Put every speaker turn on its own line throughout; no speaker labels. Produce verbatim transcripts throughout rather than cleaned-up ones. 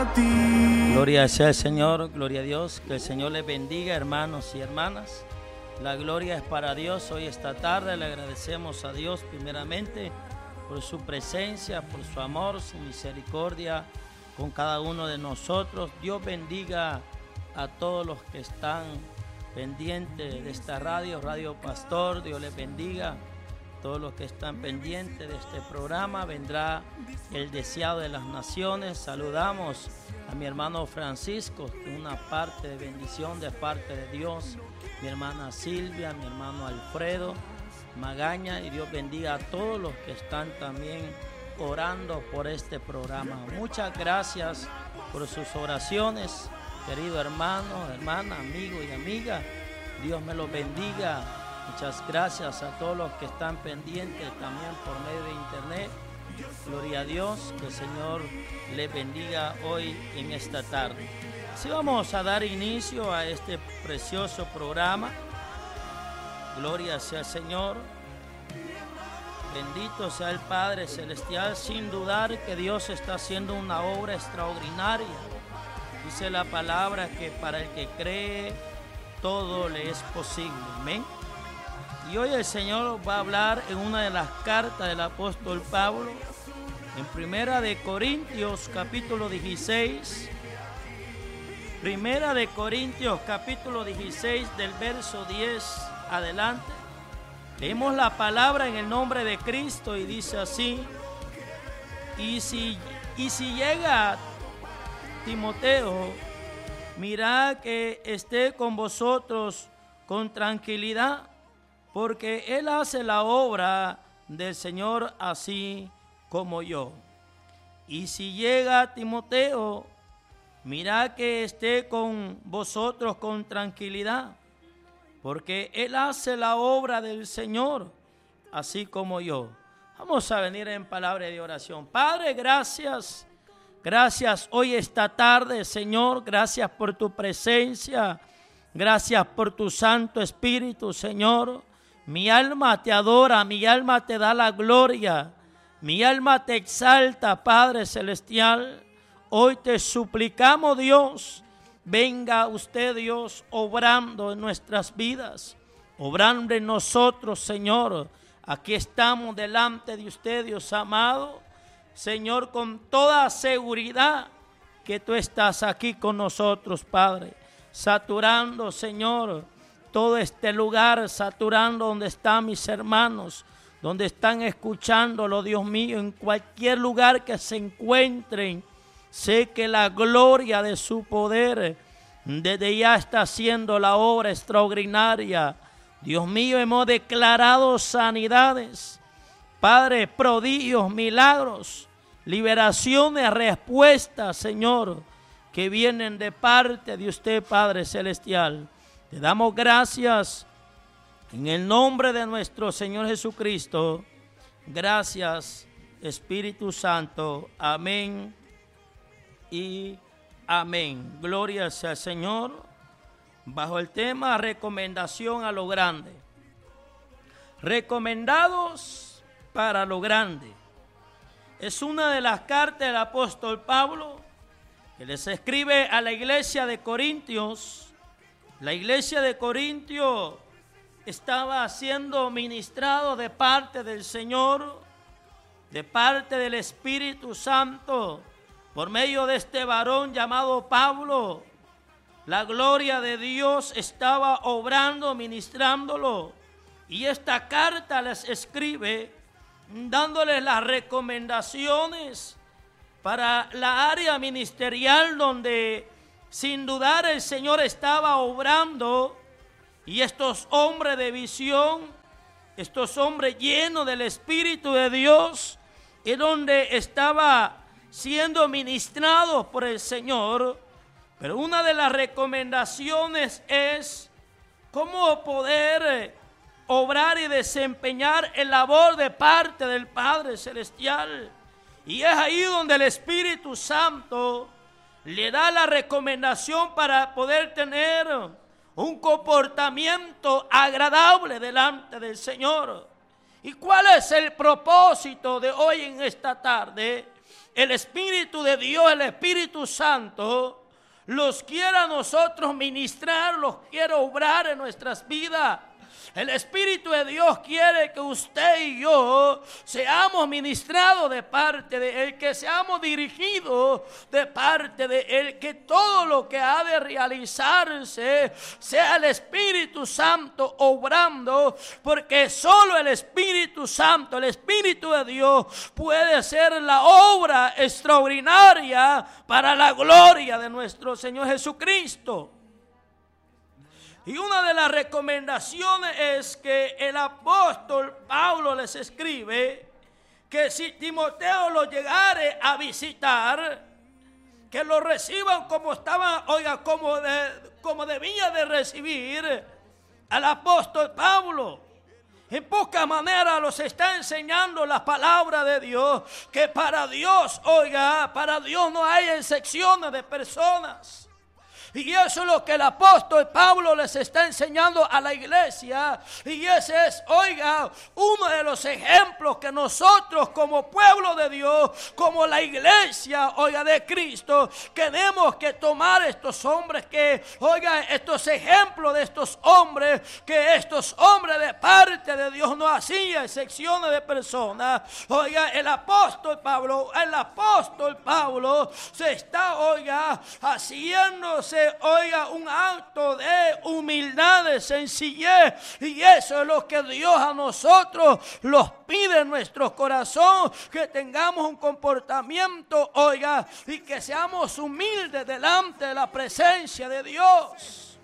a ti.
Gloria sea al Señor, gloria a Dios. Que el Señor les bendiga, hermanos y hermanas. La gloria es para Dios. Hoy esta tarde le agradecemos a Dios primeramente por su presencia, por su amor, su misericordia con cada uno de nosotros. Dios bendiga a todos los que están pendientes de esta radio, Radio Pastor. Dios les bendiga. Todos los que están pendientes de este programa, vendrá el deseado de las naciones. Saludamos a mi hermano Francisco, una parte de bendición de parte de Dios, mi hermana Silvia, mi hermano Alfredo Magaña, y Dios bendiga a todos los que están también orando por este programa. Muchas gracias por sus oraciones, querido hermano, hermana, amigo y amiga. Dios me los bendiga. Muchas gracias a todos los que están pendientes también por medio de internet. Gloria a Dios, que el Señor les bendiga hoy en esta tarde. Así vamos a dar inicio a este precioso programa. Gloria sea el Señor. Bendito sea el Padre Celestial. Sin dudar que Dios está haciendo una obra extraordinaria. Dice la palabra que para el que cree todo le es posible. Amén. Y hoy el Señor va a hablar en una de las cartas del apóstol Pablo, en Primera de Corintios capítulo dieciséis, Primera de Corintios capítulo dieciséis del verso diez adelante. Leemos la palabra en el nombre de Cristo y dice así: y si, y si llega Timoteo, mirad que esté con vosotros con tranquilidad, porque él hace la obra del Señor así como yo. Y si llega Timoteo, mirad que esté con vosotros con tranquilidad, porque él hace la obra del Señor así como yo. Vamos a venir en palabra de oración. Padre, gracias, gracias hoy esta tarde, Señor, gracias por tu presencia, gracias por tu Santo Espíritu, Señor. Mi alma te adora, mi alma te da la gloria, mi alma te exalta, Padre Celestial. Hoy te suplicamos, Dios, venga usted, Dios, obrando en nuestras vidas, obrando en nosotros, Señor. Aquí estamos delante de usted, Dios amado, Señor, con toda seguridad que tú estás aquí con nosotros, Padre, saturando, Señor, todo este lugar, saturando donde están mis hermanos, donde están escuchándolo, Dios mío, en cualquier lugar que se encuentren. Sé que la gloria de su poder desde ya está haciendo la obra extraordinaria. Dios mío, hemos declarado sanidades, Padre, prodigios, milagros, liberaciones, respuestas, Señor, que vienen de parte de usted, Padre Celestial. Te damos gracias en el nombre de nuestro Señor Jesucristo. Gracias, Espíritu Santo. Amén y amén. Gloria sea al Señor. Bajo el tema recomendación a lo grande. Recomendados para lo grande. Es una de las cartas del apóstol Pablo que les escribe a la iglesia de Corintios. La iglesia de Corintios estaba siendo ministrado de parte del Señor, de parte del Espíritu Santo, por medio de este varón llamado Pablo. La gloria de Dios estaba obrando, ministrándolo. Y esta carta les escribe dándoles las recomendaciones para la área ministerial donde sin dudar el Señor estaba obrando, y estos hombres de visión, estos hombres llenos del Espíritu de Dios, es donde estaba siendo ministrados por el Señor. Pero una de las recomendaciones es cómo poder obrar y desempeñar el labor de parte del Padre Celestial. Y es ahí donde el Espíritu Santo le da la recomendación para poder tener un comportamiento agradable delante del Señor. ¿Y cuál es el propósito de hoy en esta tarde? el Espíritu de Dios, el Espíritu Santo, los quiere a nosotros ministrar, los quiere obrar en nuestras vidas. El Espíritu de Dios quiere que usted y yo seamos ministrados de parte de Él, que seamos dirigidos de parte de Él, que todo lo que ha de realizarse sea el Espíritu Santo obrando, porque solo el Espíritu Santo, el Espíritu de Dios puede hacer la obra extraordinaria para la gloria de nuestro Señor Jesucristo. Y una de las recomendaciones es que el apóstol Pablo les escribe que si Timoteo lo llegare a visitar, que lo reciban como estaban, oiga, como, de, como debía de recibir al apóstol Pablo. En poca manera los está enseñando la palabra de Dios, que para Dios, oiga, para Dios no hay excepciones de personas. Y eso es lo que el apóstol Pablo les está enseñando a la iglesia. Y ese es, oiga, uno de los ejemplos que nosotros como pueblo de Dios, como la iglesia, oiga, de Cristo, tenemos que tomar estos hombres que, oiga, estos ejemplos de estos hombres, que estos hombres de parte de Dios no hacían excepciones de personas. Oiga, el apóstol Pablo, el apóstol Pablo se está, oiga, haciéndose, oiga, un acto de humildad, de sencillez, y eso es lo que Dios a nosotros los pide en nuestro corazón, que tengamos un comportamiento, oiga, y que seamos humildes delante de la presencia de Dios.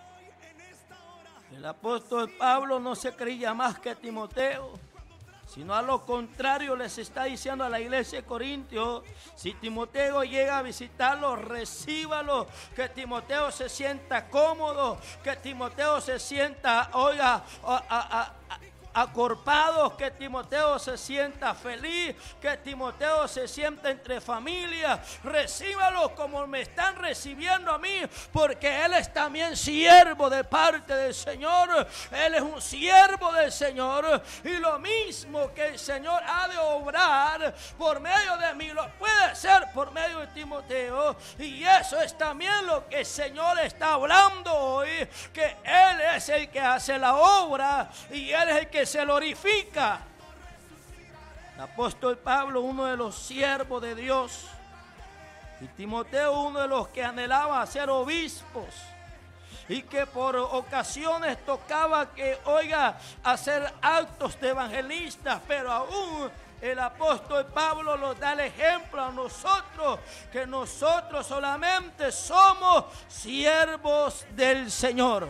El apóstol Pablo no se creía más que Timoteo, sino a lo contrario les está diciendo a la iglesia de Corintios: si Timoteo llega a visitarlo, recíbalo, que Timoteo se sienta cómodo, que Timoteo se sienta, oiga, a, a, a, acorpado, que Timoteo se sienta feliz, que Timoteo se sienta entre familias. Recíbalo como me están recibiendo a mí, porque él es también siervo de parte del Señor. Él es un siervo del Señor, y lo mismo que el Señor ha de obrar por medio de mí, lo puede hacer por medio de Timoteo. Y eso es también lo que el Señor está hablando hoy, que Él es el que hace la obra y Él es el que se glorifica. El apóstol Pablo, uno de los siervos de Dios, y Timoteo, uno de los que anhelaba ser obispos, y que por ocasiones tocaba que, oiga, hacer actos de evangelistas, pero aún el apóstol Pablo nos da el ejemplo a nosotros, que nosotros solamente somos siervos del Señor.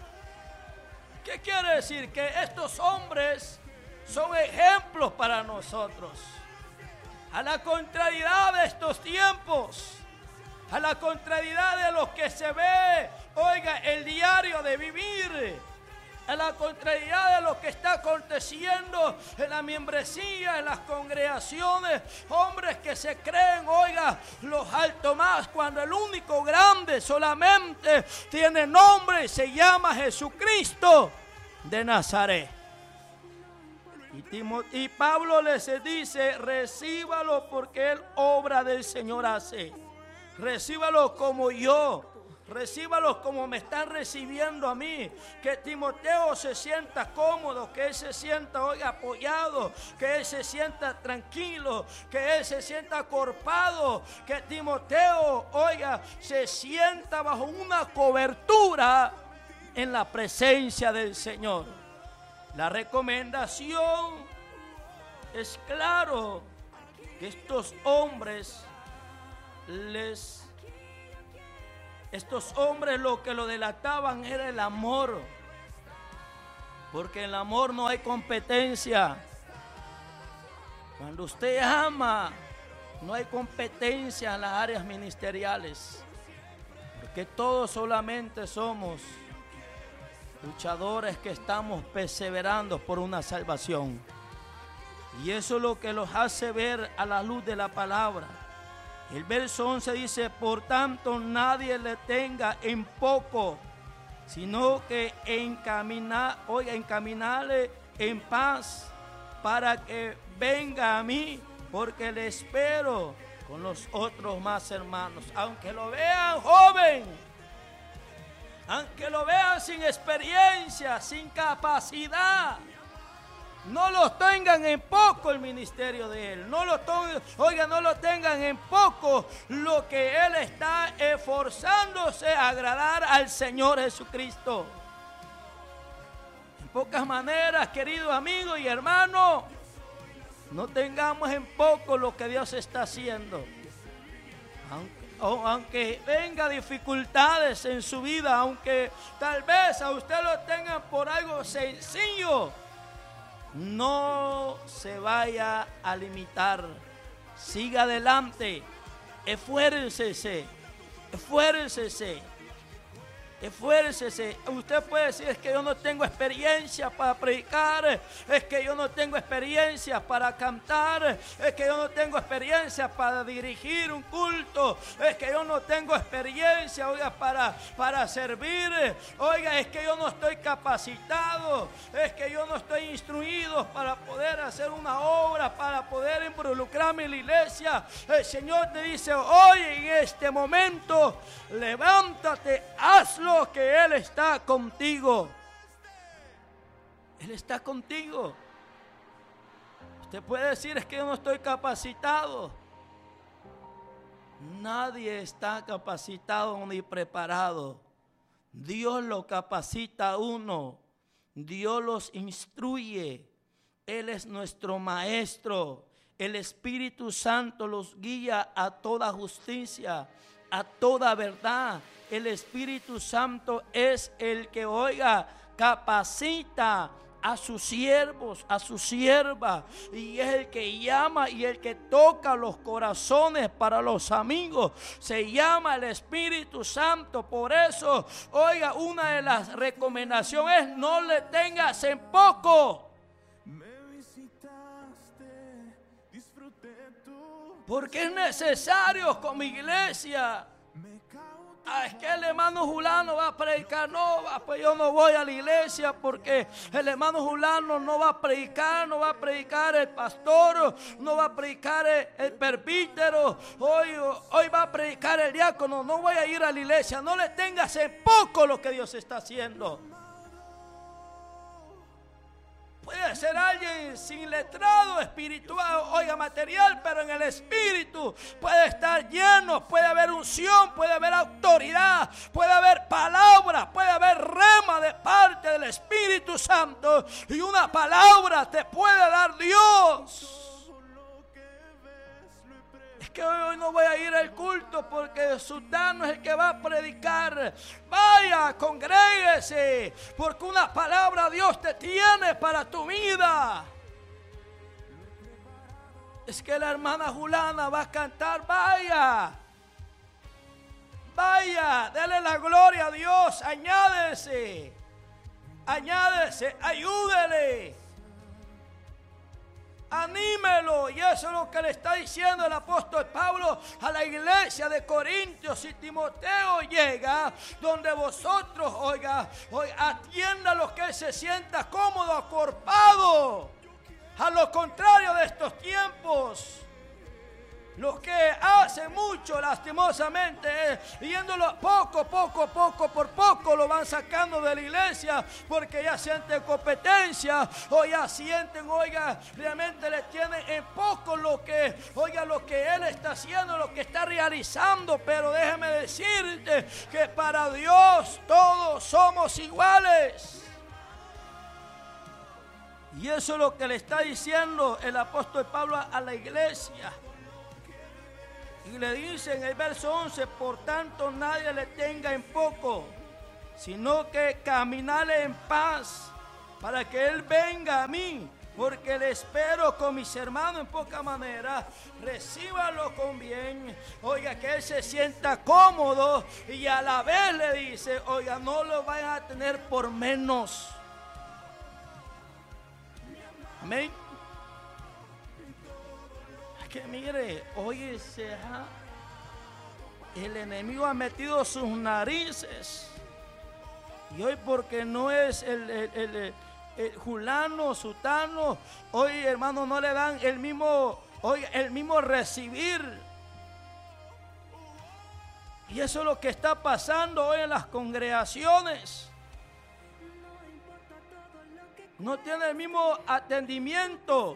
¿Qué quiere decir? Que estos hombres son ejemplos para nosotros. A la contrariedad de estos tiempos, a la contrariedad de lo que se ve, oiga, el diario de vivir, a la contrariedad de lo que está aconteciendo en la membresía, en las congregaciones, hombres que se creen, oiga, los alto más, cuando el único grande solamente tiene nombre y se llama Jesucristo de Nazaret. Y, Timot- y Pablo les dice: recíbalo porque él obra del Señor hace. Recíbalo como yo. Recíbalos como me están recibiendo a mí. Que Timoteo se sienta cómodo, que él se sienta, oiga, apoyado, que él se sienta tranquilo, que él se sienta acorpado, que Timoteo, oiga, se sienta bajo una cobertura en la presencia del Señor. La recomendación es claro, que estos hombres les Estos hombres lo que lo delataban era el amor, porque en el amor no hay competencia. Cuando usted ama, no hay competencia en las áreas ministeriales, porque todos solamente somos luchadores que estamos perseverando por una salvación. Y eso es lo que los hace ver a la luz de la palabra. El verso once dice: por tanto nadie le tenga en poco, sino que encamina, oiga, encaminarle en paz, para que venga a mí porque le espero con los otros más hermanos. Aunque lo vean joven, aunque lo vean sin experiencia, sin capacidad, no lo tengan en poco el ministerio de Él. No lo to- Oiga, no lo tengan en poco lo que Él está esforzándose a agradar al Señor Jesucristo. En pocas maneras, querido amigo y hermano, no tengamos en poco lo que Dios está haciendo. Aunque, o, aunque venga dificultades en su vida, aunque tal vez a usted lo tengan por algo sencillo, no se vaya a limitar. Siga adelante. Esfuércese. Esfuércese. Esfuércese. Usted puede decir: es que yo no tengo experiencia para predicar, es que yo no tengo experiencia para cantar, es que yo no tengo experiencia para dirigir un culto, es que yo no tengo experiencia, oiga, para, para servir, oiga, es que yo no estoy capacitado, es que yo no estoy instruido para poder hacer una obra, para poder involucrarme en la iglesia. El Señor te dice hoy, en este momento: levántate, hazlo, que Él está contigo. Él está contigo. Usted puede decir: es que yo no estoy capacitado. Nadie está capacitado ni preparado. Dios lo capacita a uno. Dios los instruye. Él es nuestro maestro. El Espíritu Santo los guía a toda justicia, a toda verdad. El Espíritu Santo es el que, oiga, capacita a sus siervos, a sus siervas, y es el que llama y el que toca los corazones para los amigos. Se llama el Espíritu Santo. Por eso, oiga, una de las recomendaciones es: no le tengas en poco. Porque es necesario como iglesia. Ah, es que el hermano Julano va a predicar. No, pues yo no voy a la iglesia porque el hermano Julano no va a predicar, no va a predicar el pastor, no va a predicar el, el presbítero, hoy, hoy va a predicar el diácono. No voy a ir a la iglesia. No le tengas en poco lo que Dios está haciendo. Puede ser alguien sin letrado espiritual, oiga, material, pero en el espíritu puede estar lleno, puede haber unción, puede haber autoridad, puede haber palabra, puede haber rema de parte del Espíritu Santo, y una palabra te puede dar Dios. Es que hoy no voy a ir al culto porque Sutano es el que va a predicar. Vaya, congréguese, porque una palabra Dios te tiene para tu vida. Es que la hermana Julana va a cantar. Vaya, vaya, dele la gloria a Dios. Añádese, añádese, ayúdele. Anímelo, y eso es lo que le está diciendo el apóstol Pablo a la iglesia de Corintios. Si Timoteo llega donde vosotros, oiga, oiga, atienda a los que se sienta cómodo, acorpado. A lo contrario de estos tiempos, los que hacen mucho, lastimosamente, eh, yéndolo poco, poco, poco, por poco lo van sacando de la iglesia, porque ya sienten competencia, o ya sienten, oiga, realmente le tienen en poco lo que, oiga, lo que Él está haciendo, lo que está realizando. Pero déjeme decirte que para Dios todos somos iguales. Y eso es lo que le está diciendo el apóstol Pablo a la iglesia. Y le dice en el verso once: por tanto nadie le tenga en poco, sino que caminale en paz, para que Él venga a mí, porque le espero con mis hermanos. En poca manera, recíbalo con bien, oiga, que Él se sienta cómodo, y a la vez le dice, oiga, no lo vayan a tener por menos. Amén. Que mire, oye, se ha, el enemigo ha metido sus narices, y hoy, porque no es el, el, el, el Julano, Sutano, hoy, hermano, no le dan el mismo oiga, el mismo recibir. Y eso es lo que está pasando hoy en las congregaciones. No tiene el mismo atendimiento.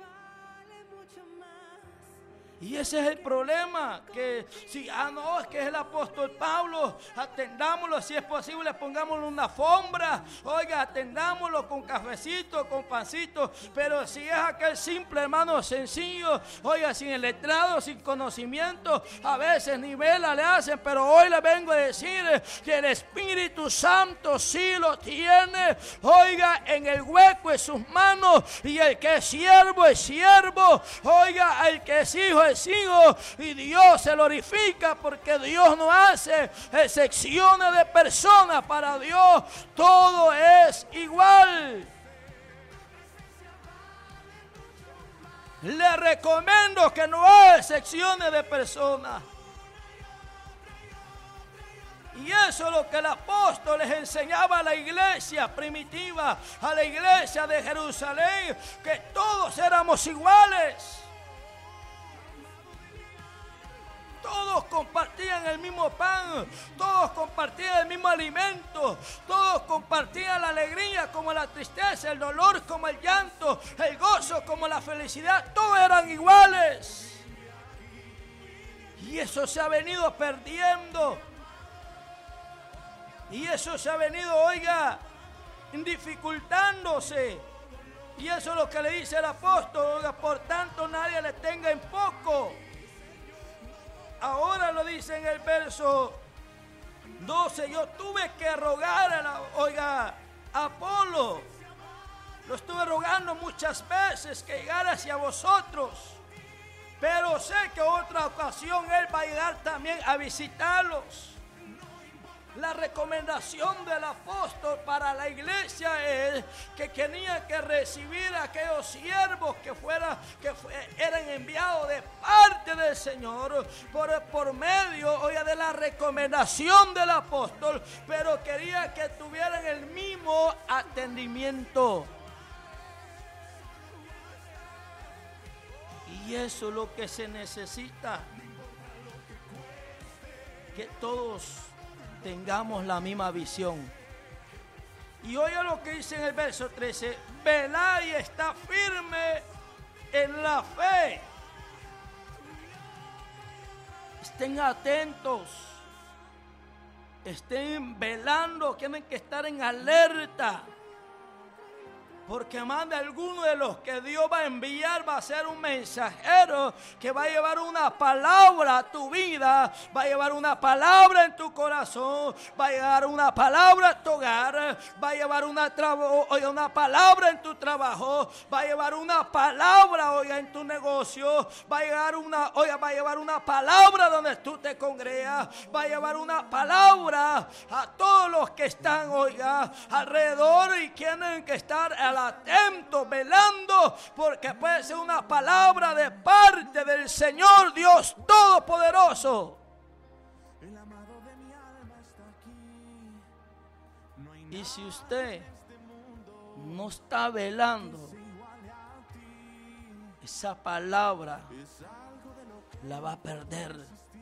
Y ese es el problema, que si, ah no, es que es el apóstol Pablo, atendámoslo, si es posible, pongámosle una alfombra, oiga, atendámoslo con cafecito, con pancito, pero si es aquel simple hermano sencillo, oiga, sin el letrado, sin conocimiento, a veces ni vela le hacen, pero hoy le vengo a decir que el Espíritu Santo sí lo tiene, oiga, en el hueco de sus manos, y el que es siervo es siervo, oiga, el que es hijo es hijo, y Dios se glorifica porque Dios no hace excepciones de personas. Para Dios todo es igual. Le recomiendo que no haga excepciones de personas. Y eso es lo que el apóstol les enseñaba a la iglesia primitiva, a la iglesia de Jerusalén, que todos éramos iguales. Todos compartían el mismo pan, todos compartían el mismo alimento, todos compartían la alegría como la tristeza, el dolor como el llanto, el gozo como la felicidad, todos eran iguales. Y eso se ha venido perdiendo. Y eso se ha venido, oiga, dificultándose. Y eso es lo que le dice el apóstol, oiga, por tanto nadie le tenga en poco. Ahora lo dice en el verso doce, yo tuve que rogar a la, oiga, a Apolo, lo estuve rogando muchas veces que llegara hacia vosotros, pero sé que otra ocasión él va a llegar también a visitarlos. La recomendación del apóstol para la iglesia es que tenía que recibir a aquellos siervos que, fuera, que fue, eran enviados de parte del Señor por, por medio, oiga, de la recomendación del apóstol, pero quería que tuvieran el mismo atendimiento. Y eso es lo que se necesita, que todos tengamos la misma visión. Y oiga lo que dice en el verso trece, velad y está firme en la fe. Estén atentos, estén velando, tienen que estar en alerta. Porque más de alguno de los que Dios va a enviar va a ser un mensajero que va a llevar una palabra a tu vida, va a llevar una palabra en tu corazón, va a llevar una palabra a tu hogar, va a llevar una, oiga, una palabra en tu trabajo, va a llevar una palabra, oiga, en tu negocio, va a llevar una, oiga, va a llevar una palabra donde tú te congregas, va a llevar una palabra a todos los que están, oiga, alrededor y tienen que estar a atento, velando, porque puede ser una palabra de parte del Señor Dios Todopoderoso. Y si usted no está velando, esa palabra la va a perder.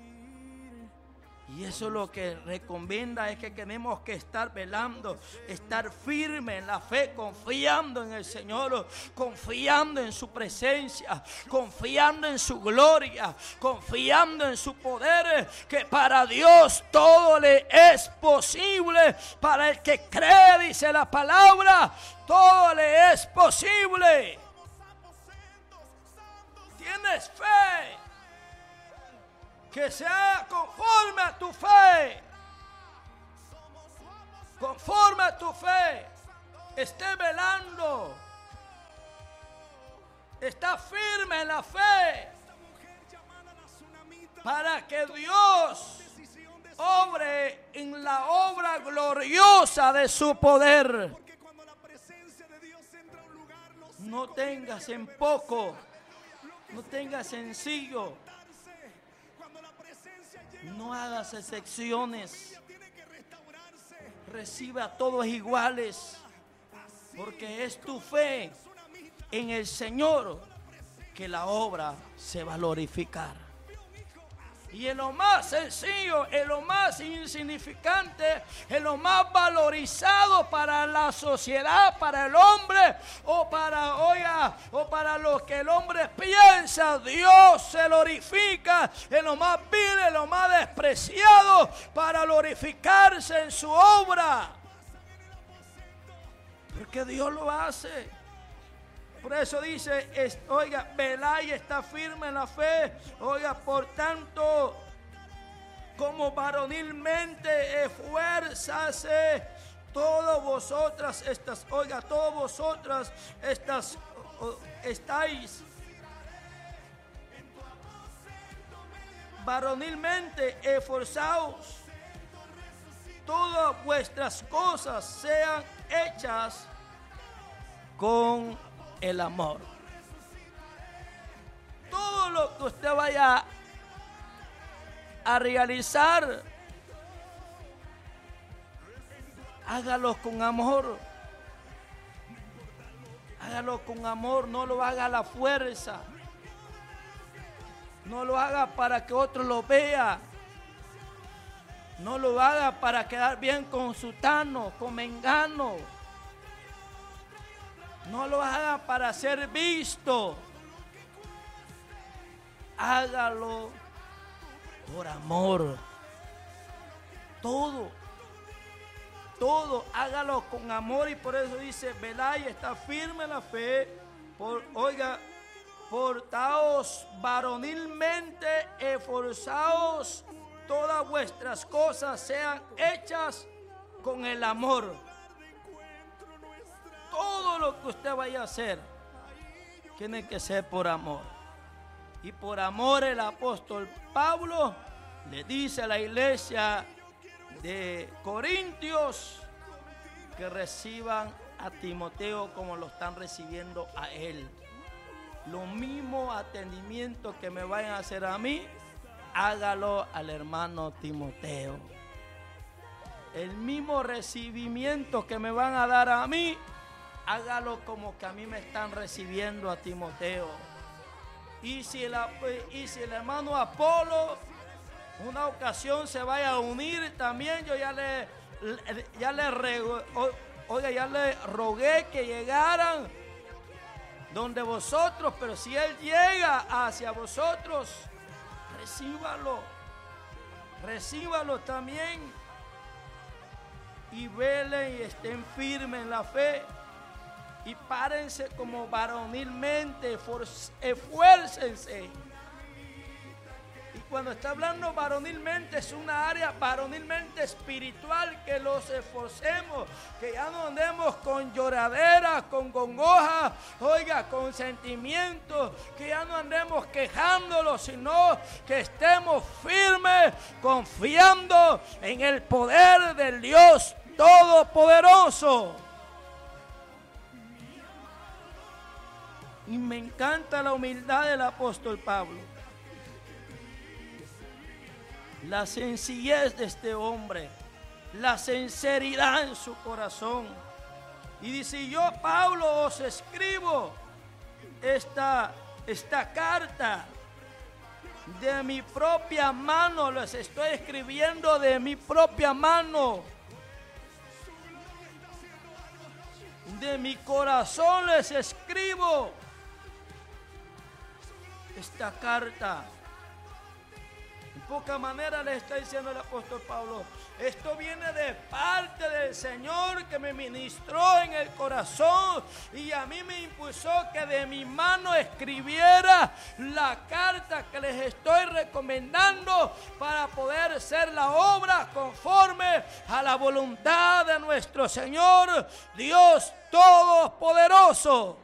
Y eso es lo que recomienda, es que tenemos que estar velando, estar firme en la fe, confiando en el Señor, confiando en su presencia, confiando en su gloria, confiando en su poder, que para Dios todo le es posible. Para el que cree, dice la palabra, todo le es posible. ¿Tienes fe? Que sea conforme a tu fe, conforme a tu fe, esté velando, está firme en la fe, para que Dios obre en la obra gloriosa de su poder. No tengas en poco, no tengas sencillo. No hagas excepciones. Recibe a todos iguales, porque es tu fe en el Señor que la obra se va a glorificar. Y en lo más sencillo, en lo más insignificante, en lo más valorizado para la sociedad, para el hombre, o para, oiga, o para lo que el hombre piensa, Dios se glorifica en lo más vil, en lo más despreciado, para glorificarse en su obra. Porque Dios lo hace. Por eso dice, es, oiga, velad y está firme en la fe. Oiga, por tanto, como varonilmente esfuérzase, todos vosotras estas, oiga, todos vosotras estas, o, estáis varonilmente esforzados, todas vuestras cosas sean hechas con el amor. Todo lo que usted vaya a realizar, hágalo con amor. Hágalo con amor, no lo haga a la fuerza. No lo haga para que otro lo vea. No lo haga para quedar bien con sutano, con mengano. No lo haga para ser visto. Hágalo por amor. Todo, todo, hágalo con amor. Y por eso dice, velad y está firme la fe. Por, oiga, portaos varonilmente, esforzaos, todas vuestras cosas sean hechas con el amor. Todo lo que usted vaya a hacer tiene que ser por amor. Y por amor el apóstol Pablo le dice a la iglesia de Corintios que reciban a Timoteo como lo están recibiendo a él. Lo mismo atendimiento que me vayan a hacer a mí, hágalo al hermano Timoteo. El mismo recibimiento que me van a dar a mí, hágalo como que a mí me están recibiendo a Timoteo. Y si el, y si el hermano Apolo una ocasión se vaya a unir también, yo ya le, ya le, oiga, ya le rogué que llegaran donde vosotros, pero si él llega hacia vosotros, recíbalo, recíbalo también. Y velen y estén firmes en la fe. Y párense como varonilmente, esfuércense. Y cuando está hablando varonilmente, es una área varonilmente espiritual, que los esforcemos, que ya no andemos con lloradera, con congoja, oiga, con sentimientos, que ya no andemos quejándolos, sino que estemos firmes, confiando en el poder del Dios Todopoderoso. Y me encanta la humildad del apóstol Pablo. La sencillez de este hombre. La sinceridad en su corazón. Y dice, yo Pablo os escribo esta, esta carta de mi propia mano. Les estoy escribiendo de mi propia mano. De mi corazón les escribo esta carta. En poca manera le está diciendo el apóstol Pablo, esto viene de parte del Señor que me ministró en el corazón y a mí me impulsó que de mi mano escribiera la carta que les estoy recomendando para poder hacer la obra conforme a la voluntad de nuestro Señor Dios Todopoderoso.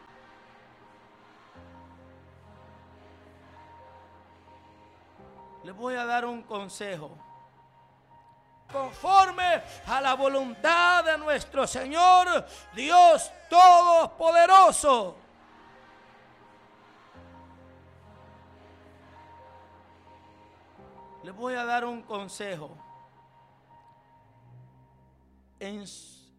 Les voy a dar un consejo. Conforme a la voluntad de nuestro Señor Dios Todopoderoso. Les voy a dar un consejo. En